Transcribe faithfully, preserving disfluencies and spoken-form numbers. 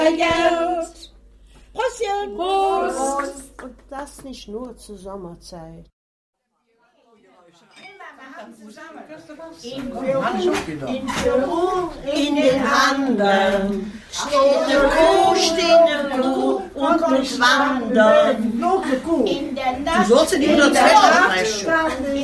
Geld. Prostchen. Prost. Und das nicht nur zur Sommerzeit. In Peru, in den Anden, steht eine Kuh, steht eine Kuh und muss wandern. In der Nacht, Du sollst ja nicht nur zwei Streichen.